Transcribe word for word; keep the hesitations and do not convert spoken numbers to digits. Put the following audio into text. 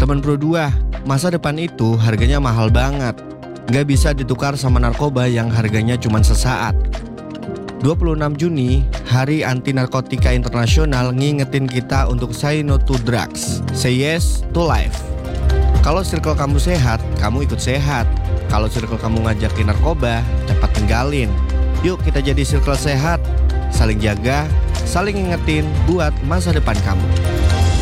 Zaman Pro dua, masa depan itu harganya mahal banget. Nggak bisa ditukar sama narkoba yang harganya cuma sesaat. dua puluh enam Juni, Hari Anti Narkotika Internasional, ngingetin kita untuk say no to drugs, say yes to life. Kalau circle kamu sehat, kamu ikut sehat. Kalau circle kamu ngajakin narkoba, cepat tinggalin. Yuk kita jadi circle sehat, saling jaga, saling ingetin buat masa depan kamu.